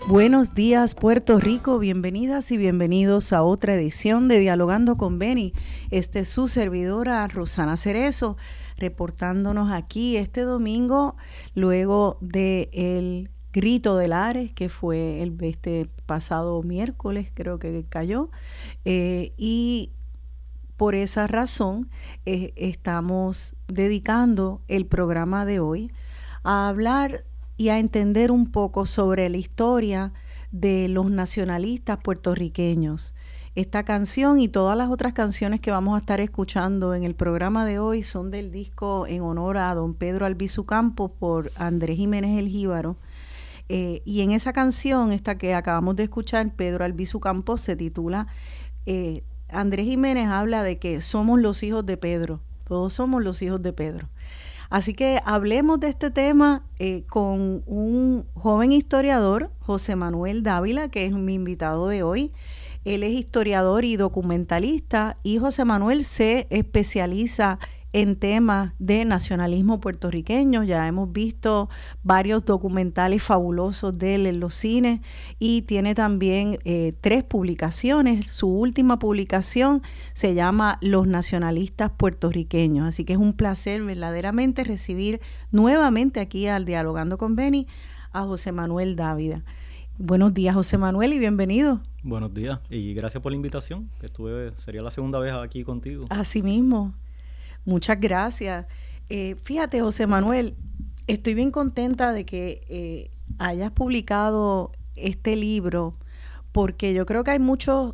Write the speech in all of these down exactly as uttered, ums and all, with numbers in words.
Buenos días, Puerto Rico. Bienvenidas y bienvenidos a otra edición de Dialogando con Beni. Este es su servidora, Rosana Cerezo, reportándonos aquí este domingo, luego del Grito de Lares, que fue el este pasado miércoles, creo que cayó, eh, y por esa razón eh, estamos dedicando el programa de hoy a hablar y a entender un poco sobre la historia de los nacionalistas puertorriqueños. Esta canción y todas las otras canciones que vamos a estar escuchando en el programa de hoy son del disco en honor a don Pedro Albizu Campos por Andrés Jiménez el Jíbaro. Eh, y en esa canción, esta que acabamos de escuchar, Pedro Albizu Campos, se titula, eh, Andrés Jiménez habla de que somos los hijos de Pedro, todos somos los hijos de Pedro. Así que hablemos de este tema eh, con un joven historiador, José Manuel Dávila, que es mi invitado de hoy. Él es historiador y documentalista y José Manuel se especializa en temas de nacionalismo puertorriqueño. Ya hemos visto varios documentales fabulosos de él en los cines y tiene también eh, tres publicaciones. Su última publicación se llama Los nacionalistas puertorriqueños. Así que es un placer verdaderamente recibir nuevamente aquí al Dialogando con Beni a José Manuel Dávila. Buenos días, José Manuel, y bienvenido. Buenos días y gracias por la invitación, que estuve, sería la segunda vez aquí contigo. Así mismo. Muchas gracias. Eh, fíjate, José Manuel, estoy bien contenta de que eh, hayas publicado este libro, porque yo creo que hay mucho,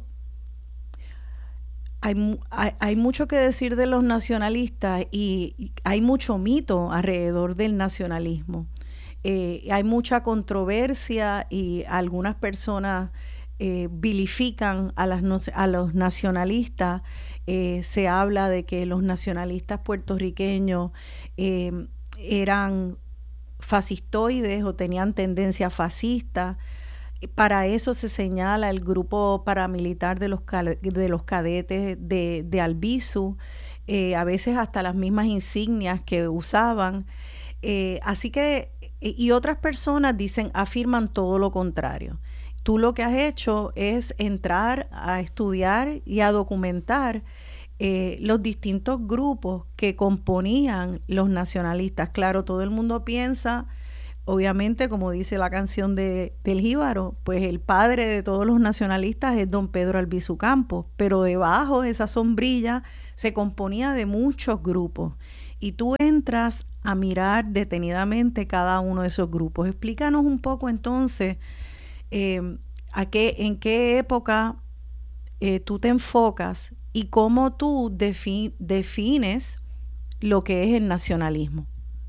hay, hay, hay mucho que decir de los nacionalistas y, y hay mucho mito alrededor del nacionalismo. Eh, hay mucha controversia y algunas personas eh, vilifican a, las, a los nacionalistas. Eh, se habla de que los nacionalistas puertorriqueños eh, eran fascistoides o tenían tendencia fascista. Para eso se señala el grupo paramilitar de los, de los cadetes de, de Albizu, eh, a veces hasta las mismas insignias que usaban. Eh, así que, y otras personas dicen, afirman todo lo contrario. Tú lo que has hecho es entrar a estudiar y a documentar eh, los distintos grupos que componían los nacionalistas. Claro, todo el mundo piensa, obviamente, como dice la canción de, del Jíbaro, pues el padre de todos los nacionalistas es don Pedro Albizu Campos, pero debajo de esa sombrilla se componía de muchos grupos. Y tú entras a mirar detenidamente cada uno de esos grupos. Explícanos un poco entonces eh, a qué, en qué época eh, tú te enfocas y cómo tú defi- defines lo que es el nacionalismo.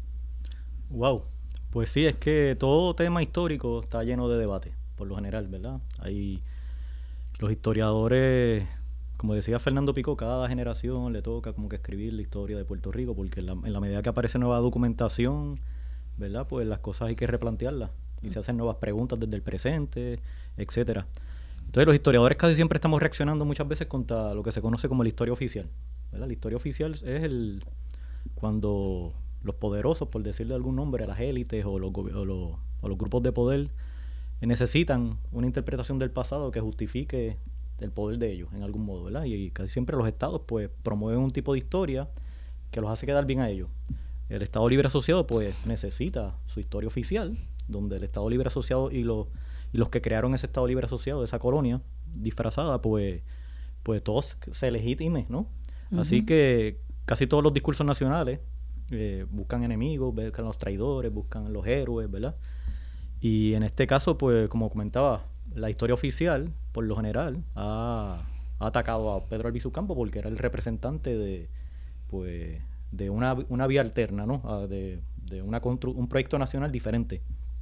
Wow, pues sí, es que todo tema histórico está lleno de debate, por lo general, ¿verdad? Hay los historiadores, como decía Fernando Picó, cada generación le toca como que escribir la historia de Puerto Rico, porque en la, en la medida que aparece nueva documentación, ¿verdad? Pues las cosas hay que replantearlas y se hacen nuevas preguntas desde el presente, etcétera. Entonces los historiadores casi siempre estamos reaccionando muchas veces contra lo que se conoce como la historia oficial, ¿verdad? La historia oficial es el cuando los poderosos, por decirle algún nombre, las élites o los, o los, o los grupos de poder necesitan una interpretación del pasado que justifique el poder de ellos en algún modo, ¿verdad? Y, y casi siempre los estados pues promueven un tipo de historia que los hace quedar bien a ellos. El Estado Libre Asociado pues necesita su historia oficial, donde el Estado Libre Asociado y los y los que crearon ese Estado Libre Asociado, esa colonia disfrazada, pues, pues todos se legitimen, ¿no? Uh-huh. Así que casi todos los discursos nacionales eh, buscan enemigos, buscan los traidores, buscan los héroes, ¿verdad? Y en este caso, pues, como comentaba, la historia oficial, por lo general, ha, ha atacado a Pedro Albizu Campos porque era el representante de, pues, de una, una vía alterna, ¿no? A de, de una constru- un proyecto nacional diferente.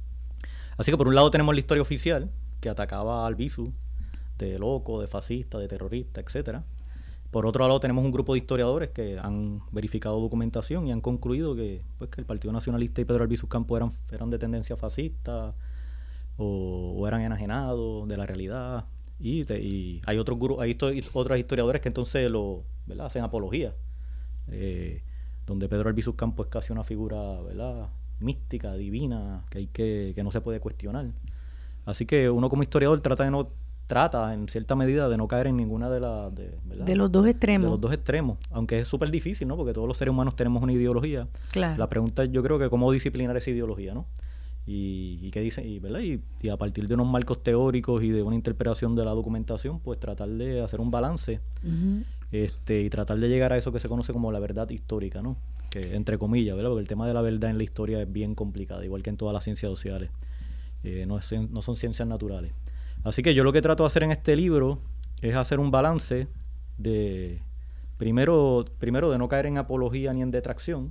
Así que por un lado tenemos la historia oficial, que atacaba a Albizu de loco, de fascista, de terrorista, etcétera. Por otro lado tenemos un grupo de historiadores que han verificado documentación y han concluido que, pues, que el Partido Nacionalista y Pedro Albizu Campos eran, eran de tendencia fascista o, o eran enajenados de la realidad. Y, te, y hay otros grupos, hay to, otros historiadores que entonces lo, ¿verdad? Hacen apología, eh, donde Pedro Albizu Campos es casi una figura, ¿verdad?, mística, divina, que hay que, que no se puede cuestionar. Así que uno como historiador trata de no trata en cierta medida de no caer en ninguna de las de, de los dos extremos de los dos extremos, aunque es súper difícil, ¿no? Porque todos los seres humanos tenemos una ideología. Claro. La pregunta es, yo creo que cómo disciplinar esa ideología, ¿no? Y, y qué dicen, y, ¿verdad? Y, y a partir de unos marcos teóricos y de una interpretación de la documentación, pues tratar de hacer un balance, uh-huh. este y tratar de llegar a eso que se conoce como la verdad histórica, ¿no? Que entre comillas, ¿verdad? Porque el tema de la verdad en la historia es bien complicado, igual que en todas las ciencias sociales. Eh, no, es, no son ciencias naturales. Así que yo lo que trato de hacer en este libro es hacer un balance de, primero, primero de no caer en apología ni en detracción,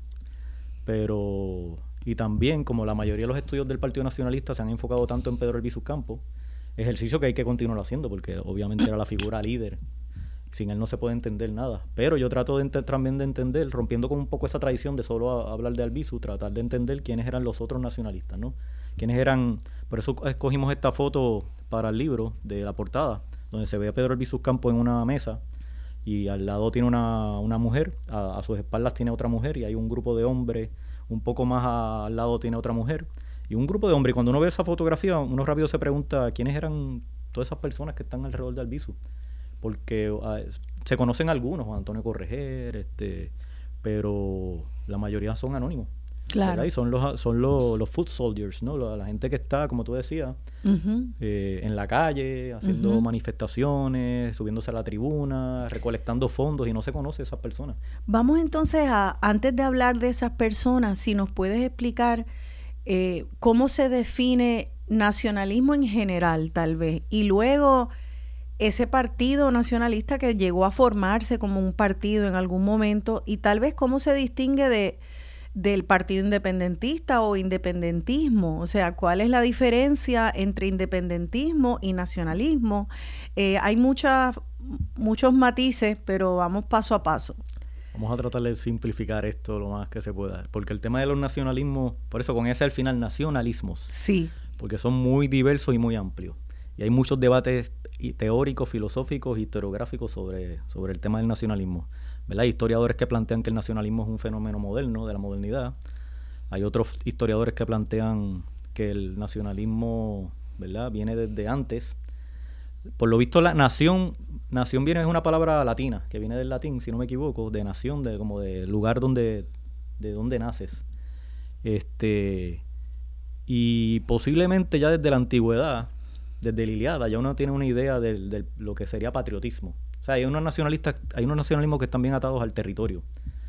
pero, y también, como la mayoría de los estudios del Partido Nacionalista se han enfocado tanto en Pedro Albizu Campos, ejercicio que hay que continuar haciendo, porque obviamente era la figura líder, sin él no se puede entender nada, pero yo trato de ent- también de entender, rompiendo con un poco esa tradición de solo a, a hablar de Albizu, tratar de entender quiénes eran los otros nacionalistas, ¿no? Quiénes eran, por eso escogimos esta foto para el libro de la portada, donde se ve a Pedro Albizu Campos en una mesa y al lado tiene una, una mujer, a, a sus espaldas tiene otra mujer y hay un grupo de hombres, un poco más a, al lado tiene otra mujer y un grupo de hombres. Y cuando uno ve esa fotografía, uno rápido se pregunta quiénes eran todas esas personas que están alrededor de Albizu, porque uh, se conocen algunos, Antonio Correger, este, pero la mayoría son anónimos. Claro. ¿Verdad? Y son los son los, los foot soldiers, ¿no? La, la gente que está, como tú decías, uh-huh. eh, en la calle, haciendo uh-huh. manifestaciones, subiéndose a la tribuna, recolectando fondos, y no se conoce a esas personas. Vamos entonces a, antes de hablar de esas personas, si nos puedes explicar eh, cómo se define nacionalismo en general, tal vez, y luego ese partido nacionalista que llegó a formarse como un partido en algún momento, y tal vez cómo se distingue de del partido independentista o independentismo, o sea, ¿cuál es la diferencia entre independentismo y nacionalismo? Eh, hay muchas, muchos matices, pero vamos paso a paso. Vamos a tratar de simplificar esto lo más que se pueda, porque el tema de los nacionalismos, por eso con ese al final, nacionalismos, sí, porque son muy diversos y muy amplios, y hay muchos debates teóricos, filosóficos, historiográficos sobre, sobre el tema del nacionalismo. ¿Verdad? Hay historiadores que plantean que el nacionalismo es un fenómeno moderno, de la modernidad. Hay otros historiadores que plantean que el nacionalismo, ¿verdad?, viene desde antes. Por lo visto, la nación, nación viene es una palabra latina, que viene del latín, si no me equivoco, de nación, de como de lugar donde, de donde naces. Este, y posiblemente ya desde la antigüedad, desde la Ilíada, ya uno tiene una idea de, de lo que sería patriotismo. O sea, hay unos nacionalistas, hay unos nacionalismos que están bien atados al territorio,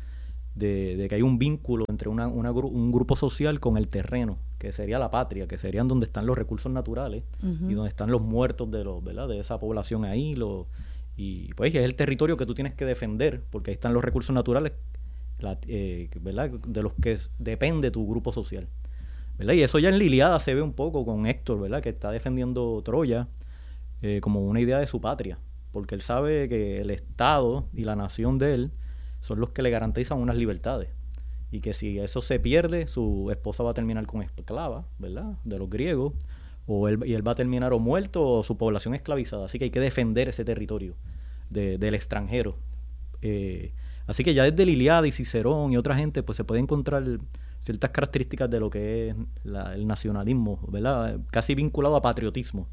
de, de que hay un vínculo entre una, una gru- un grupo social con el terreno, que sería la patria, que serían donde están los recursos naturales uh-huh. y donde están los muertos de los, ¿verdad?, de esa población ahí, los, y pues es el territorio que tú tienes que defender, porque ahí están los recursos naturales, la, eh, ¿verdad?, de los que depende tu grupo social, ¿verdad? Y eso ya en la Ilíada se ve un poco con Héctor, ¿verdad?, que está defendiendo Troya eh, como una idea de su patria, porque él sabe que el Estado y la nación de él son los que le garantizan unas libertades, y que si eso se pierde, su esposa va a terminar como esclava, ¿verdad?, de los griegos, o él, y él va a terminar o muerto o su población esclavizada, así que hay que defender ese territorio de, del extranjero. Eh, así que ya desde la Ilíada y Cicerón y otra gente, pues se puede encontrar ciertas características de lo que es la, el nacionalismo, ¿verdad?, casi vinculado a patriotismo.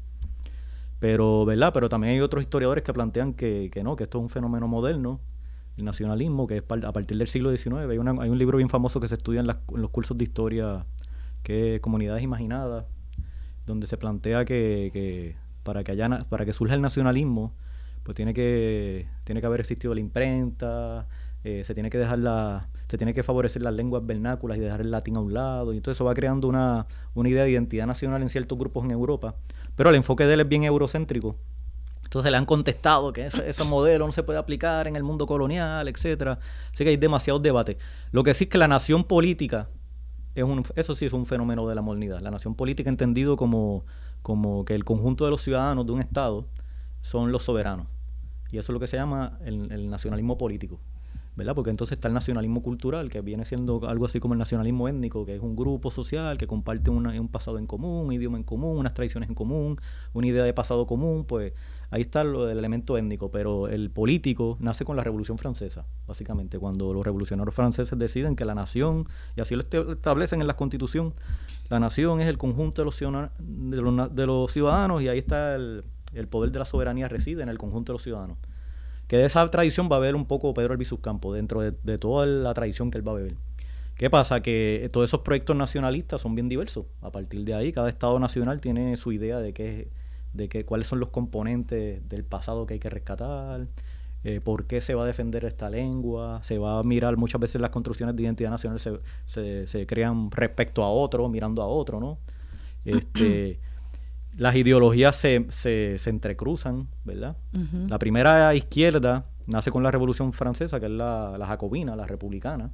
Pero, ¿verdad? Pero también hay otros historiadores que plantean que, que no, que esto es un fenómeno moderno, el nacionalismo, que es par, a partir del siglo diecinueve. Hay, una, hay un libro bien famoso que se estudia en, las, en los cursos de historia, que es Comunidades Imaginadas, donde se plantea que, que para que haya, para que surja el nacionalismo, pues tiene que, tiene que haber existido la imprenta, eh, se tiene que dejar la, se tiene que favorecer las lenguas vernáculas y dejar el latín a un lado, y todo eso va creando una, una idea de identidad nacional en ciertos grupos en Europa. Pero el enfoque de él es bien eurocéntrico. Entonces le han contestado que ese, ese modelo no se puede aplicar en el mundo colonial, etcétera. Así que hay demasiados debates. Lo que sí es que la nación política, es un, eso sí es un fenómeno de la modernidad. La nación política entendido como, como que el conjunto de los ciudadanos de un Estado son los soberanos. Y eso es lo que se llama el, el nacionalismo político, ¿verdad? Porque entonces está el nacionalismo cultural, que viene siendo algo así como el nacionalismo étnico, que es un grupo social que comparte una, un pasado en común, un idioma en común, unas tradiciones en común, una idea de pasado común. Pues ahí está lo del elemento étnico. Pero el político nace con la Revolución Francesa, básicamente, cuando los revolucionarios franceses deciden que la nación, y así lo establecen en la Constitución, la nación es el conjunto de los ciudadanos, de los, de los ciudadanos y ahí está el, el poder de la soberanía reside en el conjunto de los ciudadanos. Que de esa tradición va a beber un poco Pedro Albizu Campos, dentro de, de toda la tradición que él va a beber. ¿Qué pasa? Que todos esos proyectos nacionalistas son bien diversos. A partir de ahí, cada estado nacional tiene su idea de qué, de qué, cuáles son los componentes del pasado que hay que rescatar, eh, por qué se va a defender esta lengua, se va a mirar muchas veces las construcciones de identidad nacional se, se, se crean respecto a otro, mirando a otro, ¿no? Este, las ideologías se, se, se entrecruzan, ¿verdad? Uh-huh. La primera izquierda nace con la Revolución Francesa, que es la, la jacobina, la republicana,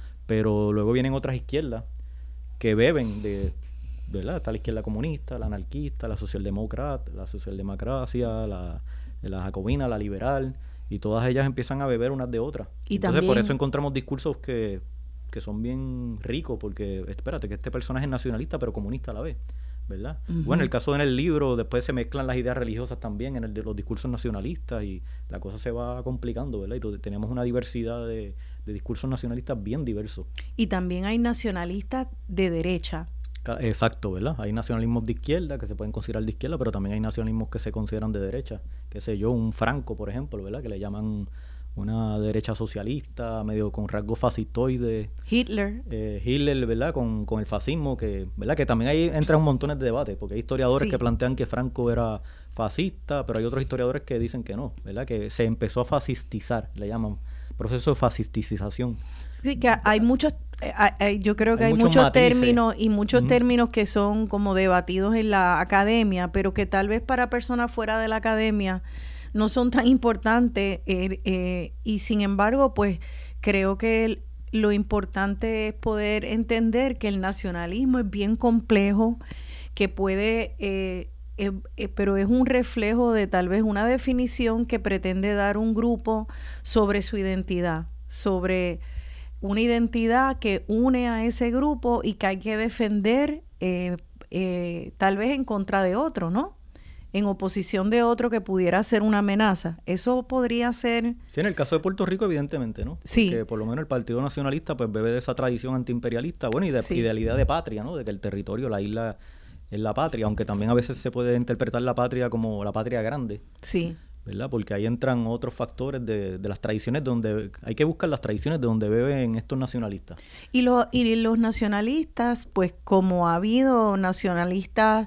pero luego vienen otras izquierdas que beben de, ¿verdad? Está la izquierda comunista, la anarquista, la socialdemócrata, la socialdemocracia, la, la jacobina, la liberal, y todas ellas empiezan a beber unas de otras. Y entonces también, por eso encontramos discursos que, que son bien ricos, porque espérate, que este personaje es nacionalista pero comunista a la vez, ¿verdad? Uh-huh. Bueno, el caso en el libro, después se mezclan las ideas religiosas también en el de los discursos nacionalistas y la cosa se va complicando, ¿verdad? Y tenemos una diversidad de, de discursos nacionalistas bien diversos. Y también hay nacionalistas de derecha. Exacto, ¿verdad? Hay nacionalismos de izquierda que se pueden considerar de izquierda, pero también hay nacionalismos que se consideran de derecha. Qué sé yo, un Franco, por ejemplo, ¿verdad? Que le llaman una derecha socialista, medio con rasgos fascistoides. Hitler. Eh, Hitler, ¿verdad? Con, con el fascismo, que ¿verdad? Que también ahí entran un montón de debates, porque hay historiadores sí. que plantean que Franco era fascista, pero hay otros historiadores que dicen que no, ¿verdad? Que se empezó a fascistizar, le llaman proceso de fascistización. Sí, que hay muchos, hay, yo creo que hay, hay muchos, muchos términos y muchos uh-huh. términos que son como debatidos en la academia, pero que tal vez para personas fuera de la academia no son tan importantes eh, eh, y sin embargo, pues creo que el, lo importante es poder entender que el nacionalismo es bien complejo, que puede, eh, eh, eh, pero es un reflejo de tal vez una definición que pretende dar un grupo sobre su identidad, sobre una identidad que une a ese grupo y que hay que defender eh, eh, tal vez en contra de otro, ¿no? En oposición de otro que pudiera ser una amenaza. Eso podría ser... Sí, en el caso de Puerto Rico, evidentemente, ¿no? Sí. Porque por lo menos el Partido Nacionalista pues bebe de esa tradición antiimperialista, bueno, y de, sí. y de la idea de patria, ¿no? De que el territorio, la isla es la patria, aunque también a veces se puede interpretar la patria como la patria grande. Sí. ¿Verdad? Porque ahí entran otros factores de, de las tradiciones donde... Hay que buscar las tradiciones de donde beben estos nacionalistas. Y, lo, y los nacionalistas, pues como ha habido nacionalistas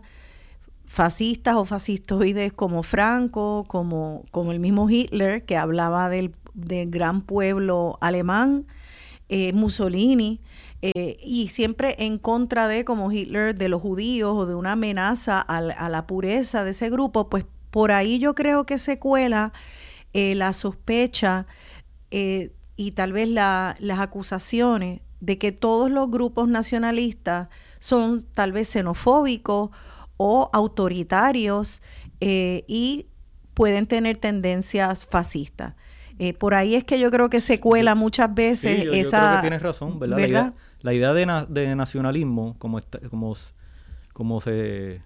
fascistas o fascistoides como Franco, como, como el mismo Hitler, que hablaba del, del gran pueblo alemán, eh, Mussolini, eh, y siempre en contra de, como Hitler, de los judíos o de una amenaza a, a la pureza de ese grupo, pues por ahí yo creo que se cuela eh, la sospecha eh, y tal vez la, las acusaciones de que todos los grupos nacionalistas son tal vez xenofóbicos o autoritarios eh, y pueden tener tendencias fascistas. Eh, por ahí es que yo creo que se cuela muchas veces sí, yo, esa... yo creo que tienes razón, ¿verdad? ¿verdad? La idea, la idea de, na, de nacionalismo, como, está, como, como se...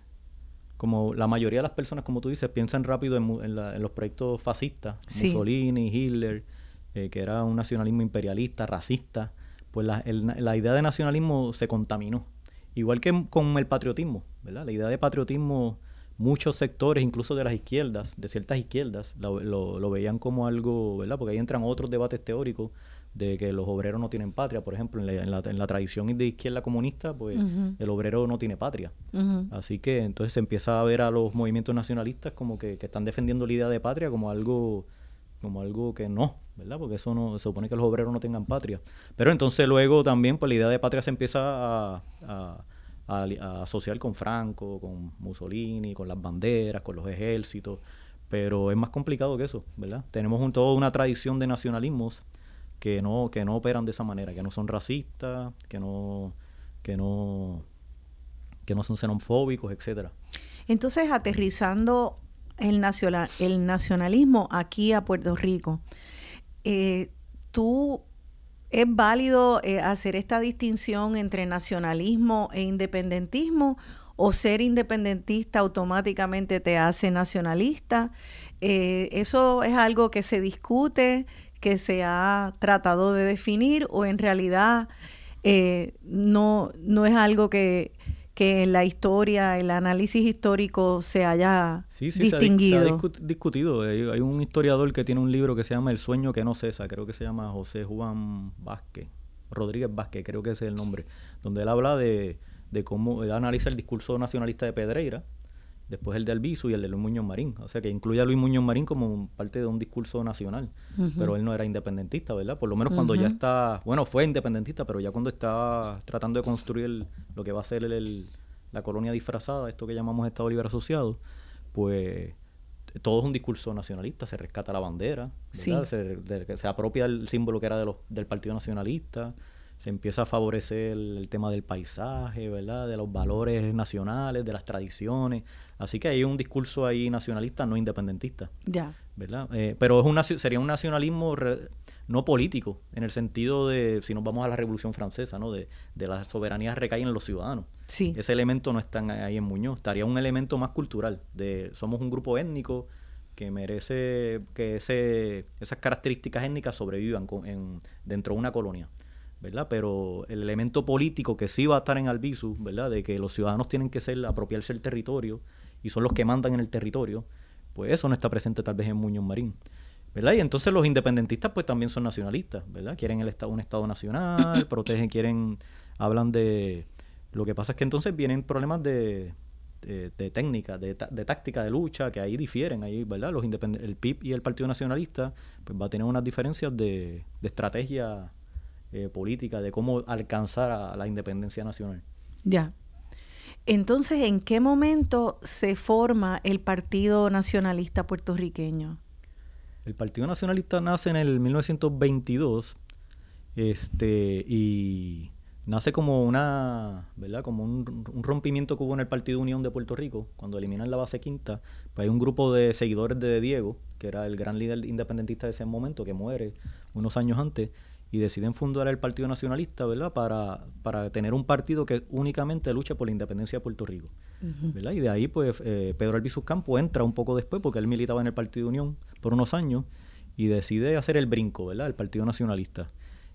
como la mayoría de las personas, como tú dices, piensan rápido en, en, la, en los proyectos fascistas, sí. Mussolini, Hitler, eh, que era un nacionalismo imperialista, racista, pues la, el, la idea de nacionalismo se contaminó. Igual que con el patriotismo, ¿verdad? La idea de patriotismo, muchos sectores, incluso de las izquierdas, de ciertas izquierdas, lo, lo, lo veían como algo, ¿verdad? Porque ahí entran otros debates teóricos de que los obreros no tienen patria. Por ejemplo, en la, en la, en la tradición de izquierda comunista, pues uh-huh. el obrero no tiene patria. Uh-huh. Así que entonces se empieza a ver a los movimientos nacionalistas como que, que están defendiendo la idea de patria como algo, como algo que no, ¿verdad? Porque eso no, se supone que los obreros no tengan patria. Pero entonces luego también pues la idea de patria se empieza a, a, a, a asociar con Franco, con Mussolini, con las banderas, con los ejércitos. Pero es más complicado que eso, ¿verdad? Tenemos un, toda una tradición de nacionalismos que no que no operan de esa manera, que no son racistas, que no que no que no son xenofóbicos, etcétera. Entonces, aterrizando el nacional el nacionalismo aquí a Puerto Rico, eh, tú ¿es válido eh, hacer esta distinción entre nacionalismo e independentismo, o ser independentista automáticamente te hace nacionalista? Eh, ¿eso es algo que se discute, que se ha tratado de definir, o en realidad eh, no, no es algo que, que en la historia, el análisis histórico se haya sí, sí, distinguido. Se ha, discu- discutido. Hay, hay un historiador que tiene un libro que se llama El sueño que no cesa, creo que se llama José Juan Vázquez, Rodríguez Vázquez, creo que ese es el nombre, donde él habla de, de cómo él analiza el discurso nacionalista de Pedreira, después el de Albizu y el de Luis Muñoz Marín. O sea, que incluye a Luis Muñoz Marín como parte de un discurso nacional. Uh-huh. Pero él no era independentista, ¿verdad? Por lo menos cuando uh-huh. ya está... Bueno, fue independentista, pero ya cuando está tratando de construir el, lo que va a ser el, el, la colonia disfrazada, esto que llamamos Estado Libre Asociado, pues todo es un discurso nacionalista. Se rescata la bandera, ¿verdad? Sí. Se, de, se apropia el símbolo que era de los, del Partido Nacionalista. Se empieza a favorecer el, el tema del paisaje, ¿verdad? De los valores nacionales, de las tradiciones. Así que hay un discurso ahí nacionalista, no independentista. Ya. ¿Verdad? Eh, pero es un, sería un nacionalismo re, no político, en el sentido de, si nos vamos a la Revolución Francesa, ¿no? De, de las soberanías recaen en los ciudadanos. Sí. Ese elemento no está ahí en Muñoz. Estaría un elemento más cultural, de somos un grupo étnico que merece que ese, esas características étnicas sobrevivan con, en, dentro de una colonia, ¿verdad? Pero el elemento político que sí va a estar en Albizu, ¿verdad? De que los ciudadanos tienen que ser apropiarse del territorio y son los que mandan en el territorio, pues eso no está presente tal vez en Muñoz Marín, ¿verdad? Y entonces los independentistas pues también son nacionalistas, ¿verdad? Quieren el estado, un estado nacional, protegen, quieren, hablan de... Lo que pasa es que entonces vienen problemas de, de, de técnica, de, de táctica de lucha, que ahí difieren, ahí, ¿verdad? Los independ- el P I B y el Partido Nacionalista pues va a tener unas diferencias de, de estrategia eh, política, de cómo alcanzar a la independencia nacional. Ya. Entonces, ¿en qué momento se forma el Partido Nacionalista puertorriqueño? El Partido Nacionalista nace en el mil novecientos veintidós este, y nace como una, ¿verdad? Como un, un rompimiento que hubo en el Partido Unión de Puerto Rico, cuando eliminan la base quinta. Pues hay un grupo de seguidores de Diego, que era el gran líder independentista de ese momento, que muere unos años antes, y deciden fundar el Partido Nacionalista, ¿verdad? Para, para tener un partido que únicamente lucha por la independencia de Puerto Rico, uh-huh. ¿verdad? Y de ahí, pues, eh, Pedro Albizu Campos entra un poco después, porque él militaba en el Partido Unión por unos años, y decide hacer el brinco, ¿verdad? El Partido Nacionalista.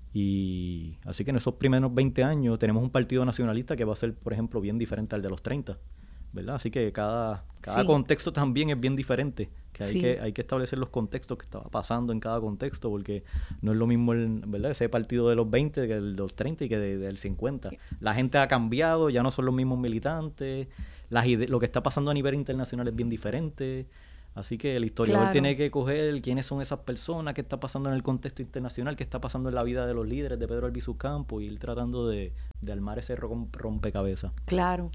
Y así que en esos primeros veinte años tenemos un Partido Nacionalista que va a ser, por ejemplo, bien diferente al de los treinta, ¿verdad? Así que cada, cada sí. contexto también es bien diferente, que hay, sí. que hay que establecer los contextos que estaba pasando en cada contexto, porque no es lo mismo el, ¿verdad? Ese partido de los veinte que el de los treinta y que de, del cincuenta. Sí. La gente ha cambiado, ya no son los mismos militantes, las ide- lo que está pasando a nivel internacional es bien diferente. Así que el historiador claro. tiene que coger quiénes son esas personas, qué está pasando en el contexto internacional, qué está pasando en la vida de los líderes de Pedro Albizu Campos, y ir tratando de, de armar ese rompecabezas. Claro.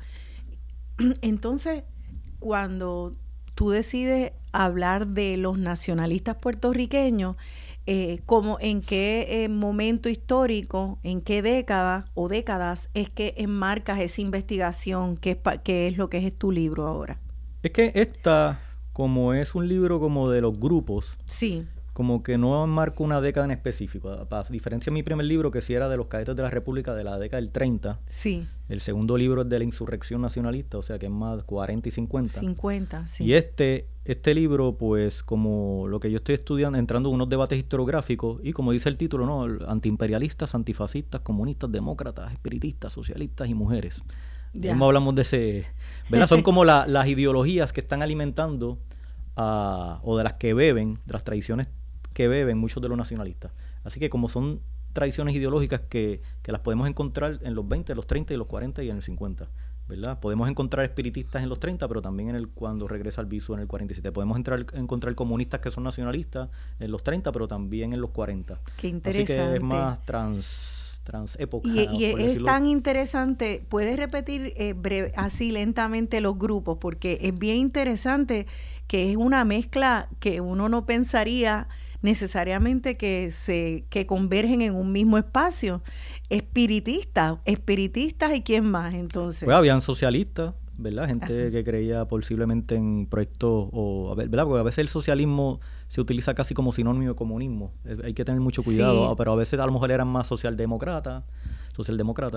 Entonces, cuando tú decides hablar de los nacionalistas puertorriqueños, eh, como en qué eh, momento histórico, en qué década o décadas es que enmarcas esa investigación, qué es, pa- qué es lo que es tu libro ahora. Es que esta, como es un libro como de los grupos, sí. como que no enmarca una década en específico. A, a diferencia de mi primer libro, que sí era de los cadetes de la República de la década del treinta. Sí. El segundo libro es de la insurrección nacionalista, o sea que es más cuarenta y cincuenta. cincuenta, sí. Y este, este libro, pues, como lo que yo estoy estudiando, entrando en unos debates historiográficos, y como dice el título, ¿no? Antiimperialistas, antifascistas, comunistas, demócratas, espiritistas, socialistas y mujeres. Ya. Mismo hablamos de ese, ¿verdad? Son como la, las ideologías que están alimentando, uh, o de las que beben, de las tradiciones que beben muchos de los nacionalistas. Así que como son tradiciones ideológicas que, que las podemos encontrar en los veinte, los treinta y los cuarenta y en el cincuenta, ¿verdad? Podemos encontrar espiritistas en los treinta, pero también en el cuando regresa Albizu en el cuarenta y siete. Podemos entrar, encontrar comunistas que son nacionalistas en los treinta, pero también en los cuarenta. Qué interesante. Así que es más trans, trans época. Y, y es tan interesante. ¿Puedes repetir eh, breve, así lentamente los grupos? Porque es bien interesante que es una mezcla que uno no pensaría necesariamente que se que convergen en un mismo espacio. Espiritistas, espiritistas y quién más entonces. Pues habían socialistas, ¿verdad? Gente Ajá. que creía posiblemente en proyectos, o, ¿verdad? Porque a veces el socialismo se utiliza casi como sinónimo de comunismo. Hay que tener mucho cuidado, sí. Pero a veces a lo mejor eran más socialdemócratas, socialdemócratas.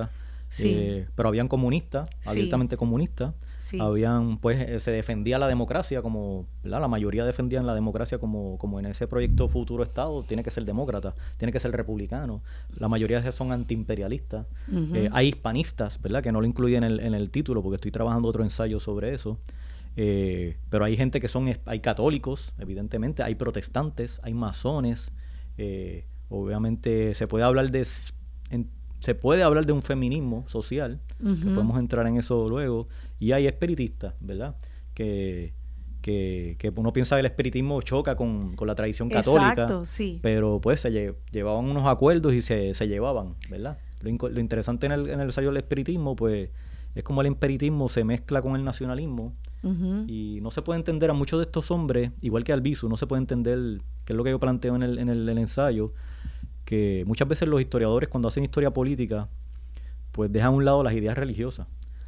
Sí. Eh, pero habían comunistas, abiertamente sí. comunistas. Sí. Habían, pues, eh, se defendía la democracia como, ¿verdad? La mayoría defendían la democracia como, como en ese proyecto futuro Estado tiene que ser demócrata, tiene que ser republicano. La mayoría de esos son antiimperialistas. Uh-huh. Eh, hay hispanistas, ¿verdad? Que no lo incluí en el, en el título porque estoy trabajando otro ensayo sobre eso. Eh, pero hay gente que son, hay católicos, evidentemente, hay protestantes, hay masones. Eh, obviamente se puede hablar de... En, Se puede hablar de un feminismo social, uh-huh. que podemos entrar en eso luego, y hay espiritistas, ¿verdad? Que, que, que uno piensa que el espiritismo choca con, con la tradición católica, Exacto, sí. pero pues se lle, llevaban unos acuerdos y se, se llevaban, ¿verdad? Lo, lo interesante en el, en el ensayo del espiritismo, pues, es como el espiritismo se mezcla con el nacionalismo, uh-huh. y no se puede entender a muchos de estos hombres, igual que Albizu, no se puede entender, que es lo que yo planteo en el, en el, el ensayo, que muchas veces los historiadores cuando hacen historia política pues dejan a un lado las ideas religiosas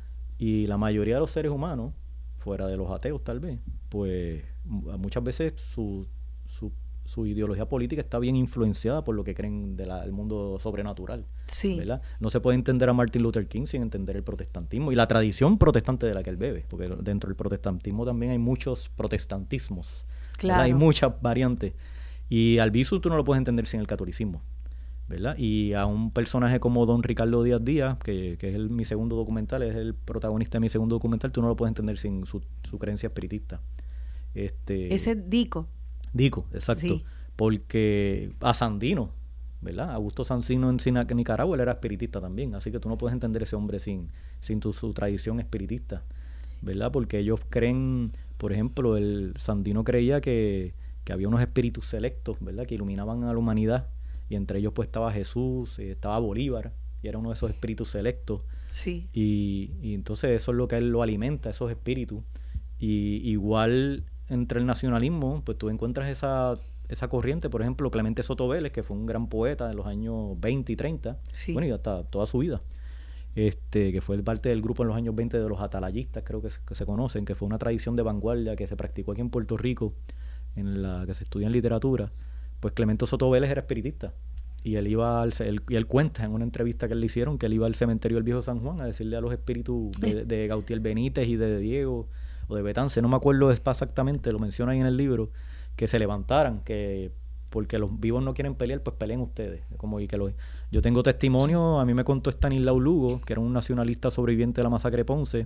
y la mayoría de los seres humanos, fuera de los ateos tal vez, pues muchas veces su, su, su ideología política está bien influenciada por lo que creen del mundo sobrenatural, sí. ¿verdad? No se puede entender a Martin Luther King sin entender el protestantismo y la tradición protestante de la que él bebe, porque dentro del protestantismo también hay muchos protestantismos, claro. Hay muchas variantes. Y Albizu tú no lo puedes entender sin el catolicismo, ¿verdad? Y a un personaje como don Ricardo Díaz Díaz, que, que es el, mi segundo documental, es el protagonista de mi segundo documental, tú no lo puedes entender sin su, su creencia espiritista. Este, Ese es Dico. Dico, exacto. Sí. Porque a Sandino, ¿verdad? Augusto Sandino en Nicaragua, él era espiritista también, así que tú no puedes entender ese hombre sin, sin tu, su tradición espiritista, ¿verdad? Porque ellos creen, por ejemplo, el Sandino creía que que había unos espíritus selectos, ¿verdad? Que iluminaban a la humanidad, y entre ellos pues estaba Jesús, estaba Bolívar, y era uno de esos espíritus selectos. Sí. Y, y entonces eso es lo que él lo alimenta, esos espíritus. Y igual entre el nacionalismo, pues tú encuentras esa, esa corriente, por ejemplo, Clemente Soto Vélez, que fue un gran poeta de los años veinte y treinta, sí. Bueno, y hasta toda su vida. Este, que fue parte del grupo en los años veinte de los atalayistas, creo que se, que se conocen, que fue una tradición de vanguardia que se practicó aquí en Puerto Rico, en la que se estudia en literatura. Pues Clemente Soto Vélez era espiritista y él iba al, él, y él cuenta en una entrevista que le hicieron que él iba al cementerio del Viejo San Juan a decirle a los espíritus de, de Gautier Benítez y de Diego o de Betance, no me acuerdo exactamente, lo menciona ahí en el libro, que se levantaran, que porque los vivos no quieren pelear, pues peleen ustedes. Como y que los, yo tengo testimonio, a mí me contó Estanislao Lugo, que era un nacionalista sobreviviente de la masacre de Ponce,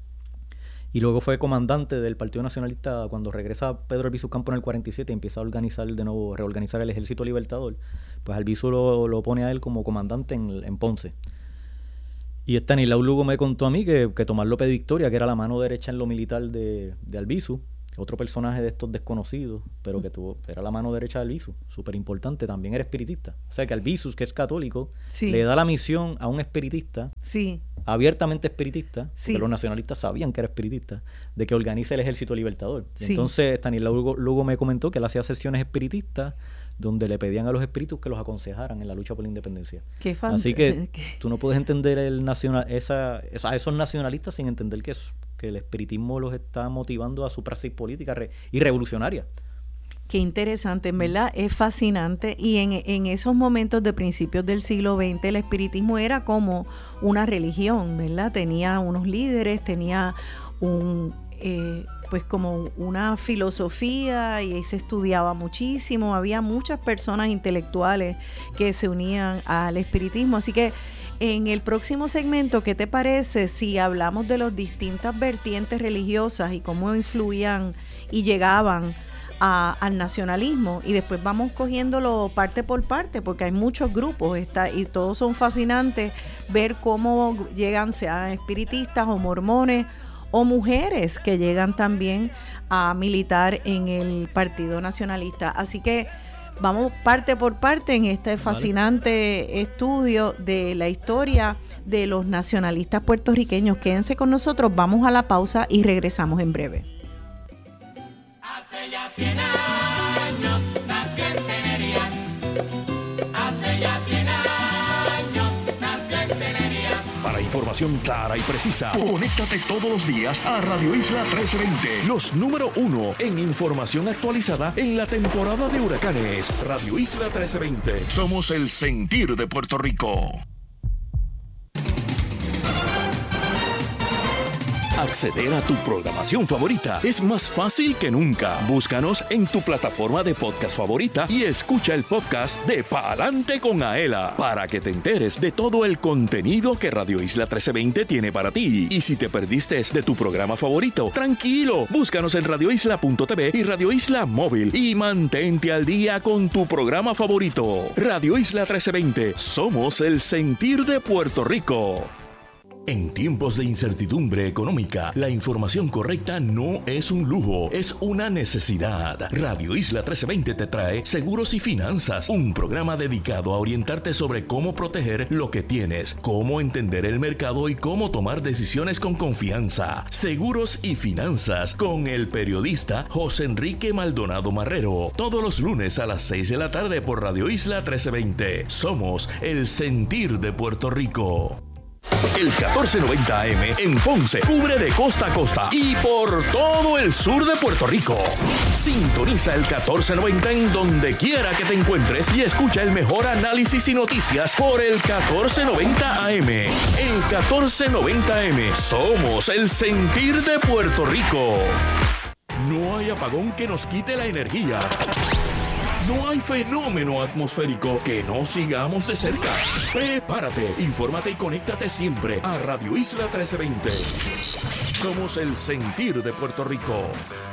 y luego fue comandante del Partido Nacionalista cuando regresa Pedro Albizu Campos en el cuarenta y siete y empieza a organizar de nuevo, reorganizar el Ejército Libertador. Pues Albizu lo, lo pone a él como comandante en, en Ponce. Y Estanislao Lugo me contó a mí que, que Tomás López de Victoria, que era la mano derecha en lo militar de, de Albizu, otro personaje de estos desconocidos, pero que tuvo, era la mano derecha de Albizu, súper importante, también era espiritista. O sea que Albizu, que es católico, sí. le da la misión a un espiritista, sí. abiertamente espiritista, sí. porque los nacionalistas sabían que era espiritista, de que organice el Ejército Libertador. Sí. Entonces Estanislao Lugo, Lugo me comentó que él hacía sesiones espiritistas donde le pedían a los espíritus que los aconsejaran en la lucha por la independencia. Qué Así que tú no puedes entender el nacional, esa, esa, esos nacionalistas sin entender que, es, que el espiritismo los está motivando a su praxis política re, y revolucionaria. Qué interesante, en verdad, es fascinante. Y en, en esos momentos de principios del siglo veinte, el espiritismo era como una religión, ¿verdad? Tenía unos líderes, tenía un... Eh, pues como una filosofía y se estudiaba muchísimo, había muchas personas intelectuales que se unían al espiritismo, así que en el próximo segmento, ¿qué te parece si hablamos de las distintas vertientes religiosas y cómo influían y llegaban a, al nacionalismo? Y después vamos cogiéndolo parte por parte, porque hay muchos grupos está, y todos son fascinantes ver cómo llegan, sean espiritistas o mormones, o mujeres que llegan también a militar en el Partido Nacionalista. Así que vamos parte por parte en este fascinante vale. estudio de la historia de los nacionalistas puertorriqueños. Quédense con nosotros, vamos a la pausa y regresamos en breve. Hace ya cien años nació en Tenerías. Hace ya cien años. Información clara y precisa. Conéctate todos los días a Radio Isla trescientos veinte. Los número uno en información actualizada en la temporada de huracanes. Radio Isla trescientos veinte. Somos el sentir de Puerto Rico. Acceder a tu programación favorita es más fácil que nunca. Búscanos en tu plataforma de podcast favorita y escucha el podcast de Pa'lante con Aela para que te enteres de todo el contenido que Radio Isla trece veinte tiene para ti. Y si te perdiste de tu programa favorito, tranquilo, búscanos en radio isla punto t v y Radio Isla Móvil y mantente al día con tu programa favorito. Radio Isla trece veinte, somos el sentir de Puerto Rico. En tiempos de incertidumbre económica, la información correcta no es un lujo, es una necesidad. Radio Isla trece veinte te trae Seguros y Finanzas, un programa dedicado a orientarte sobre cómo proteger lo que tienes, cómo entender el mercado y cómo tomar decisiones con confianza. Seguros y Finanzas con el periodista José Enrique Maldonado Marrero, todos los lunes a las seis de la tarde por Radio Isla trece veinte. Somos el sentir de Puerto Rico. El catorce noventa A M en Ponce cubre de costa a costa y por todo el sur de Puerto Rico. Sintoniza el catorce noventa en donde quiera que te encuentres y escucha el mejor análisis y noticias por el catorce noventa A M. El catorce noventa A M, somos el sentir de Puerto Rico. No hay apagón que nos quite la energía. No hay fenómeno atmosférico que no sigamos de cerca. Prepárate, infórmate y conéctate siempre a Radio Isla trece veinte. Somos el sentir de Puerto Rico.